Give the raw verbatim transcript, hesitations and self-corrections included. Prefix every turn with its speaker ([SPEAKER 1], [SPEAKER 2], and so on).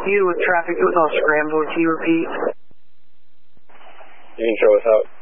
[SPEAKER 1] you with traffic that was all scrambled. Can you repeat?
[SPEAKER 2] You can show us out.